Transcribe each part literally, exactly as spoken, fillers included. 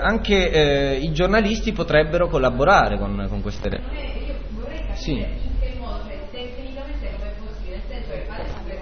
anche eh, i giornalisti potrebbero collaborare con, con queste re. Io vorrei capire sì. in che modo, cioè tecnicamente come è possibile, nel senso che adesso per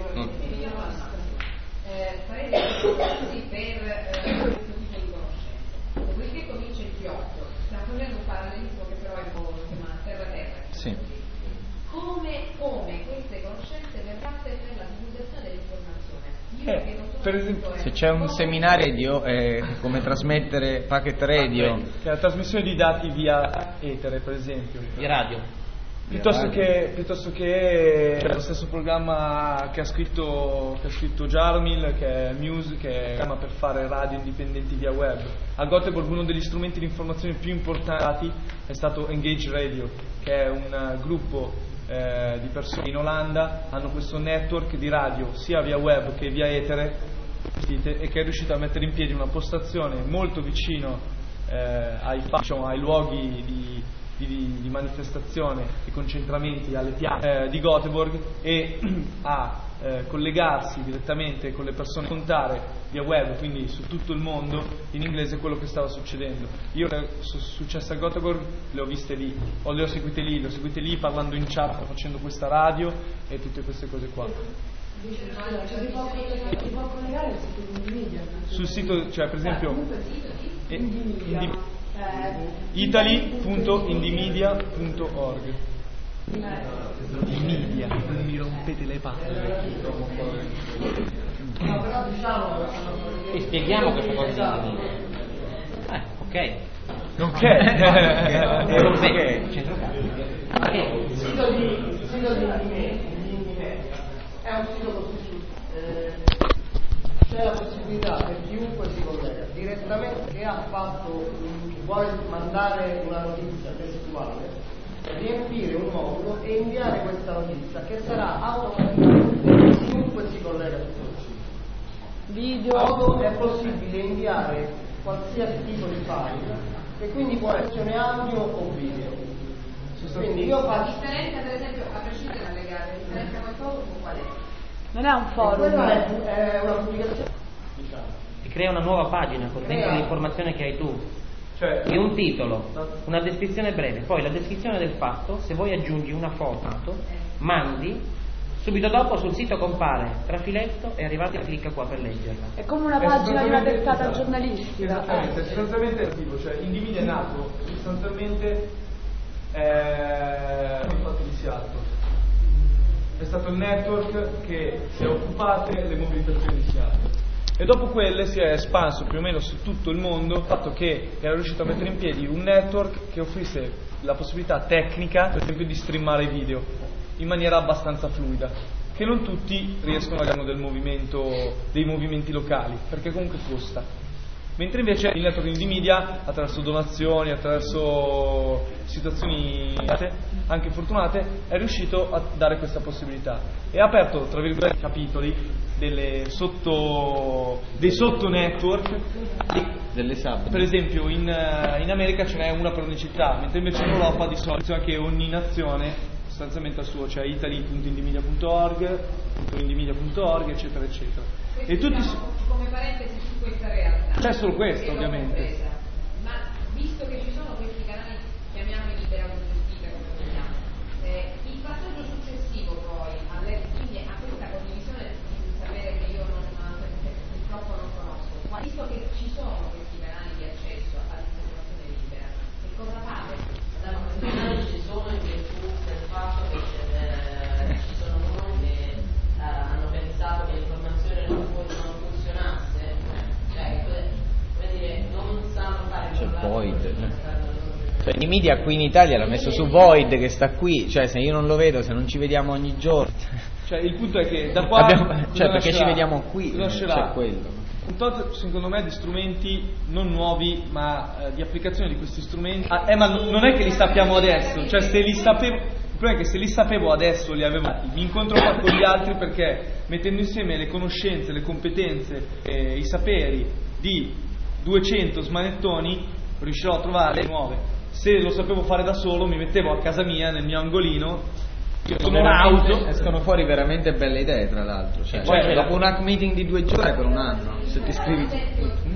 eh, farete così per eh, questo tipo di conoscenze. Dopodiché comincia il Chiotto, stiamo facendo un parallelismo che però è un po' insomma terra-terra. Sì. Come, come queste conoscenze verranno per la divulgazione dell'informazione? Io Eh, che non sono per esempio, scritto, Se eh, c'è un seminario eh, come trasmettere packet radio, che è la trasmissione di dati via etere, per esempio, Di radio. piuttosto che, piuttosto che lo stesso programma che ha scritto che ha scritto Jarmil, che è Muse, che è un programma per fare radio indipendenti via web. A Göteborg uno degli strumenti di informazione più importanti è stato Engage Radio, che è un gruppo eh, di persone in Olanda, hanno questo network di radio sia via web che via etere, e che è riuscito a mettere in piedi una postazione molto vicino eh, ai, diciamo, ai luoghi di Di, di manifestazione e concentramenti alle piazze eh, di Göteborg, e a eh, collegarsi direttamente con le persone, contare via web, quindi su tutto il mondo, in inglese quello che stava succedendo. Io è successo a Göteborg, le ho viste lì, o le ho seguite lì, le ho seguite lì parlando in chat, facendo questa radio e tutte queste cose qua. Sul sito, cioè per esempio eh, indi, italy punto indimedia punto org. Media, non mi rompete le palle. E spieghiamo questa cosa di Indimedia. Eh, ok. Ok. Eh, ok. Il sito di il sito di Indimedia è un sito così, eh, c'è la possibilità per chiunque si collega direttamente, che ha fatto, vuole mandare una notizia testuale, riempire un modulo e inviare questa notizia, che sarà automaticamente per chiunque si collega su quel sito. Video. Auto è possibile inviare qualsiasi tipo di file, e quindi può essere audio o video. Quindi io la faccio. differenza, per esempio, a prescindere dalle gare, la differenza con il forum qual è? Non è un forum. Quella è, è una pubblicazione. Diciamo. Ti crea una nuova pagina con dentro l'informazione che hai tu. Cioè, E un titolo, una descrizione breve, poi la descrizione del fatto, se vuoi aggiungi una foto, mandi, subito dopo sul sito compare trafiletto, è arrivato e clicca qua per leggerla. È come una è pagina di una sostanzialmente- testata esatto. giornalistica. Esattamente, Eh. è sostanzialmente attivo, cioè Indimedia è nato sostanzialmente eh, il fatto di Seattle. È stato il network che si è occupato delle mobilitazioni di Seattle. E dopo quelle si è espanso più o meno su tutto il mondo, il fatto che era riuscito a mettere in piedi un network che offrisse la possibilità tecnica, per esempio, di streamare video in maniera abbastanza fluida, che non tutti riescono a fare del movimento, dei movimenti locali, perché comunque costa. Mentre invece il network Indimedia, attraverso donazioni, attraverso situazioni anche fortunate, è riuscito a dare questa possibilità e ha aperto, tra virgolette, capitoli delle sotto, dei sotto network. delle sub. Per esempio in, in America ce n'è una per ogni città, mentre invece in Europa di solito anche ogni nazione sostanzialmente al suo, cioè italy punto indimedia punto org, indimedia punto org, eccetera eccetera. Questo E tutti diciamo, come parentesi su questa realtà. c'è solo questo, Che l'ho ovviamente. compresa. Ma visto che ci sono questi canali, chiamiamoli libera contestiva, come vogliamo, eh, il passaggio successivo poi alle, quindi a questa condivisione di sapere che io non, purtroppo non conosco, ma visto che ci sono questi canali di accesso all'informazione libera, che cosa fate? I canali ci sono in virtù del fatto che eh, ci sono uno che eh, hanno pensato che l'informazione non, non funzionasse, cioè come dire, non sanno fare C'è Void, eh. cioè Indimedia qui in Italia l'ha messo su Void, che sta qui, cioè se io non lo vedo, se non ci vediamo ogni giorno, Cioè il punto è che da qua Abbiamo- cosa cioè perché nascerà? ci vediamo qui, Cosa nascerà? c'è quello. Un tot, secondo me, di strumenti non nuovi, ma eh, di applicazione di questi strumenti. Ah, eh, ma n- non è che li sappiamo adesso, cioè se li sapevo, il problema è che se li sapevo adesso li avevo dati. Mi incontro qua con gli altri perché mettendo insieme le conoscenze, le competenze, eh, i saperi di duecento smanettoni riuscirò a trovare le nuove. Se lo sapevo fare da solo, mi mettevo a casa mia nel mio angolino. Io sono Veramente- un'auto. escono fuori veramente belle idee, tra l'altro, cioè, Cioè, dopo un hack meeting di due giorni per un anno, se ti scrivi